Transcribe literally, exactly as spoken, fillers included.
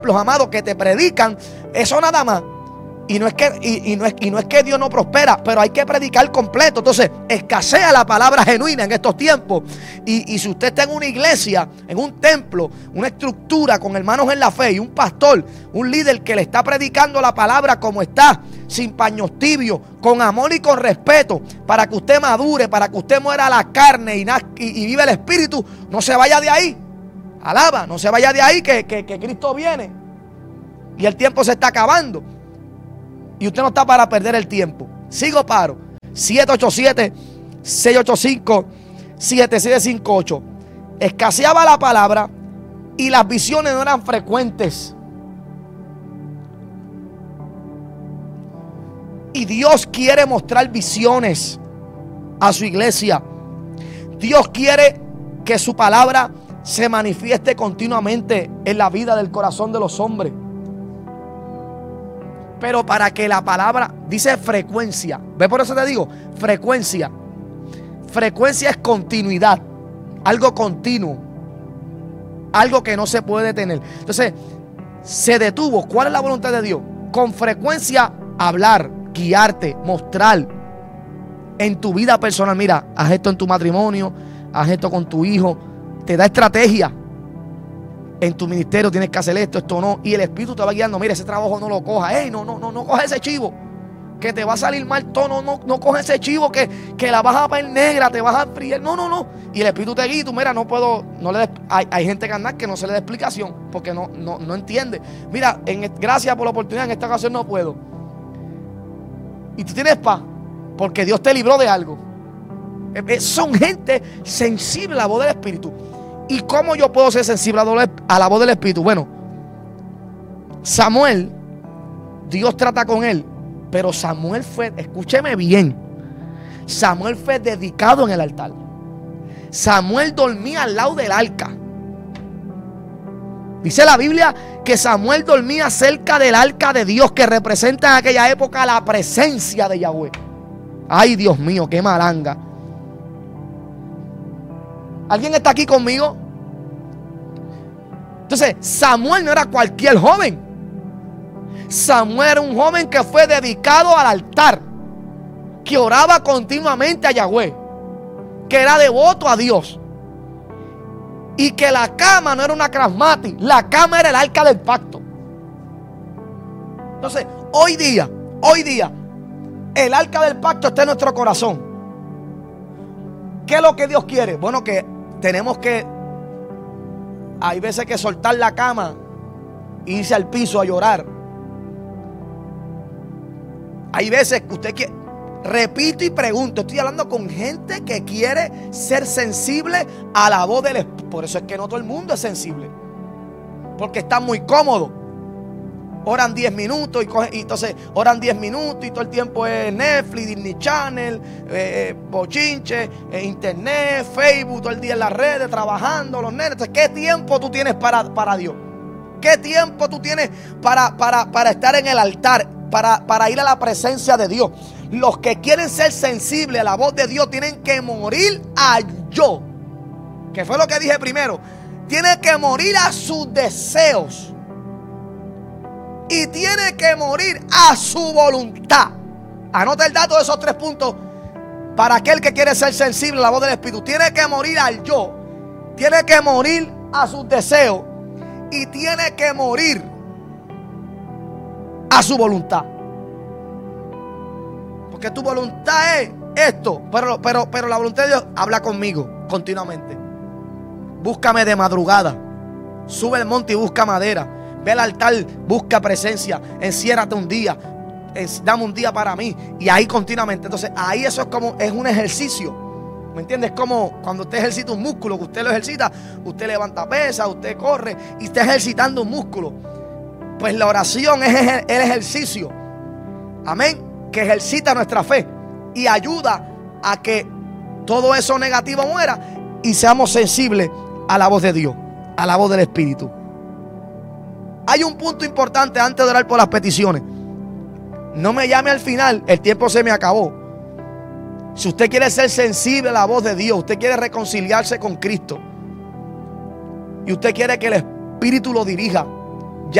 los amados que te predican eso nada más. Y no es que, y, y no es, y no es que Dios no prospera, pero hay que predicar completo. Entonces escasea la palabra genuina en estos tiempos. Y, y si usted está en una iglesia, en un templo, una estructura con hermanos en la fe y un pastor, un líder que le está predicando la palabra como está, sin paños tibios, con amor y con respeto, para que usted madure, para que usted muera a la carne y, y, y vive el espíritu, no se vaya de ahí. Alaba, no se vaya de ahí que, que, que Cristo viene y el tiempo se está acabando. Y usted no está para perder el tiempo. Sigo paro. siete ocho siete, seis ocho cinco, siete siete cinco ocho. Escaseaba la palabra y las visiones no eran frecuentes. Y Dios quiere mostrar visiones a su iglesia. Dios quiere que su palabra se manifieste continuamente en la vida del corazón de los hombres. Pero para que la palabra, dice frecuencia. ¿Ves? Por eso te digo, frecuencia. Frecuencia es continuidad. Algo continuo. Algo que no se puede detener. Entonces, se detuvo. ¿Cuál es la voluntad de Dios? Con frecuencia hablar, guiarte, mostrar en tu vida personal. Mira, haz esto en tu matrimonio, haz esto con tu hijo. Te da estrategia. En tu ministerio tienes que hacer esto, esto no. Y el Espíritu te va guiando. Mira, ese trabajo no lo cojas. Ey, no, no, no, no cojas ese chivo, que te va a salir mal todo. No, no, no cojas ese chivo que, que la vas a ver negra, te vas a friar. No, no, no. Y el Espíritu te guía y tú, mira, no puedo. No le des, hay, hay gente que anda que no se le da explicación porque no, no, no entiende. Mira, en, gracias por la oportunidad. En esta ocasión no puedo. Y tú tienes paz porque Dios te libró de algo. Son gente sensible a la voz del Espíritu. ¿Y cómo yo puedo ser sensible a la voz del Espíritu? Bueno, Samuel, Dios trata con él, pero Samuel fue, escúcheme bien, Samuel fue dedicado en el altar. Samuel dormía al lado del arca. Dice la Biblia que Samuel dormía cerca del arca de Dios, que representa en aquella época la presencia de Yahweh. Ay, Dios mío, qué malanga. ¿Alguien está aquí conmigo? Entonces, Samuel no era cualquier joven. Samuel era un joven que fue dedicado al altar, que oraba continuamente a Yahweh, que era devoto a Dios, y que la cama no era una crasmati, la cama era el arca del pacto. Entonces, hoy día, hoy día, el arca del pacto está en nuestro corazón. ¿Qué es lo que Dios quiere? Bueno, que tenemos que, hay veces que soltar la cama e irse al piso a llorar. Hay veces que usted quiere, repito y pregunto, estoy hablando con gente que quiere ser sensible a la voz del Espíritu. Por eso es que no todo el mundo es sensible, porque están muy cómodos. Oran diez minutos y, coge, y entonces oran diez minutos y todo el tiempo es Netflix, Disney Channel, eh, bochinche, eh, internet, Facebook, todo el día en las redes, trabajando, los nenes. Entonces, ¿qué tiempo tú tienes para, para Dios? ¿Qué tiempo tú tienes para, para, para estar en el altar, para, para ir a la presencia de Dios? Los que quieren ser sensibles a la voz de Dios tienen que morir a yo, que fue lo que dije primero. Tienen que morir a sus deseos. Y tiene que morir a su voluntad. Anota el dato de esos tres puntos para aquel que quiere ser sensible a la voz del Espíritu. Tiene que morir al yo. Tiene que morir a sus deseos. Y tiene que morir a su voluntad. Porque tu voluntad es esto. Pero, pero, pero la voluntad de Dios habla conmigo continuamente. Búscame de madrugada. Sube el monte y busca madera. Ve al altar, busca presencia, enciérrate un día, dame un día para mí. Y ahí continuamente. Entonces ahí eso es como, es un ejercicio. ¿Me entiendes? Es como cuando usted ejercita un músculo, que usted lo ejercita, usted levanta pesas, usted corre y está ejercitando un músculo. Pues la oración es el ejercicio, amén, que ejercita nuestra fe y ayuda a que todo eso negativo muera y seamos sensibles a la voz de Dios, a la voz del Espíritu. Hay un punto importante antes de orar por las peticiones. No me llame al final, el tiempo se me acabó. Si usted quiere ser sensible a la voz de Dios, usted quiere reconciliarse con Cristo y usted quiere que el Espíritu lo dirija,